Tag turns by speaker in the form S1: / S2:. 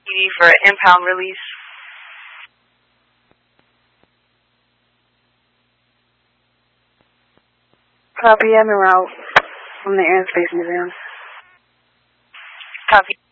S1: CD for impound release.
S2: Copy, I'm en route from the Air and Space Museum.
S1: Copy.